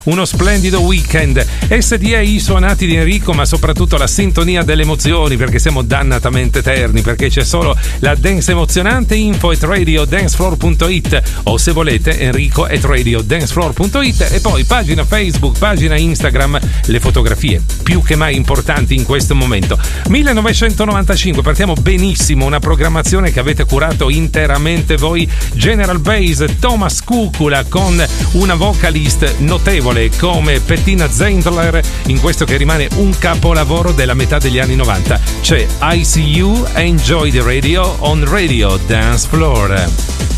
Uno splendido weekend, SDA, i suonati di Enrico, ma soprattutto la sintonia delle emozioni, perché siamo dannatamente eterni, perché c'è solo la dance emozionante. info@radiodancefloor.it o se volete enrico@radiodancefloor.it, e poi pagina Facebook, pagina Instagram, le fotografie più che mai importanti in questo momento. 1995, partiamo benissimo, una programmazione che avete curato interamente voi, General Bass, Thomas Cucula, con una vocalist notevole come Bettina Zendler in questo che rimane un capolavoro della metà degli anni 90. C'è I See You, Enjoy the Radio on Radio Dance Floor.